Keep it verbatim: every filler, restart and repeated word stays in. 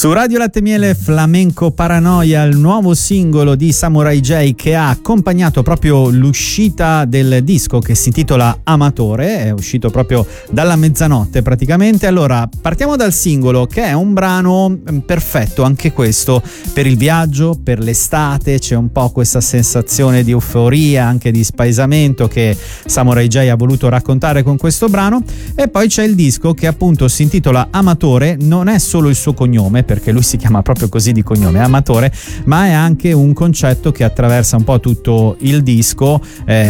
Su Radio Latte Miele, Flamenco Paranoia, il nuovo singolo di Samurai J che ha accompagnato proprio l'uscita del disco che si intitola Amatore, è uscito proprio dalla mezzanotte praticamente. Allora, partiamo dal singolo, che è un brano perfetto anche questo per il viaggio, per l'estate. C'è un po' questa sensazione di euforia, anche di spaesamento che Samurai J ha voluto raccontare con questo brano. E poi c'è il disco che appunto si intitola Amatore, non è solo il suo cognome, perché lui si chiama proprio così di cognome, Amatore, ma è anche un concetto che attraversa un po' tutto il disco, eh,